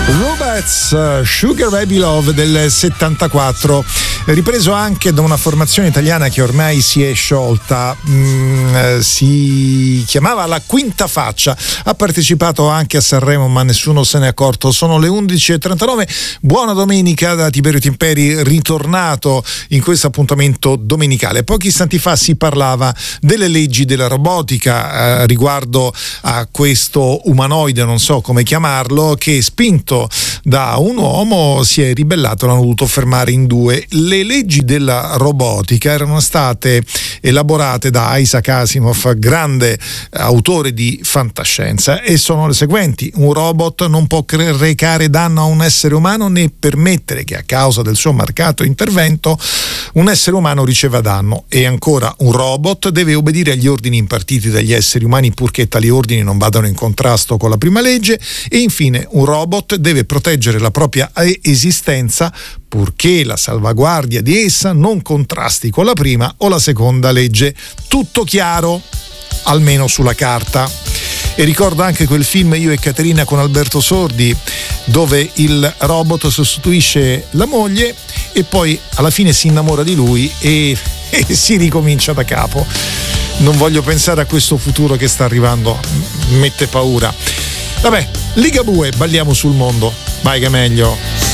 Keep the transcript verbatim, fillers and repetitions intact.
Robots, Sugar Baby Love del settantaquattro, ripreso anche da una formazione italiana che ormai si è sciolta, mm, si chiamava La Quinta Faccia, ha partecipato anche a Sanremo ma nessuno se n'è accorto. Sono le undici e trentanove, buona domenica da Tiberio Timperi, ritornato in questo appuntamento domenicale. Pochi istanti fa si parlava delle leggi della robotica eh, riguardo a questo umanoide, non so come chiamarlo, che spinto da un uomo si è ribellato, l'hanno dovuto fermare in due. Le leggi della robotica erano state elaborate da Isaac Asimov, grande autore di fantascienza, e sono le seguenti: un robot non può recare danno a un essere umano né permettere che a causa del suo marcato intervento un essere umano riceva danno. E ancora, un robot deve obbedire agli ordini impartiti dagli esseri umani purché tali ordini non vadano in contrasto con la prima legge. E infine, un robot deve proteggere la propria esistenza purché la salvaguardia di essa non contrasti con la prima o la seconda legge. Tutto chiaro, almeno sulla carta. E ricordo anche quel film Io e Caterina con Alberto Sordi, dove il robot sostituisce la moglie e poi alla fine si innamora di lui e, e si ricomincia da capo. Non voglio pensare a questo futuro che sta arrivando, mette paura. Vabbè, Ligabue, balliamo sul mondo, vai che è meglio.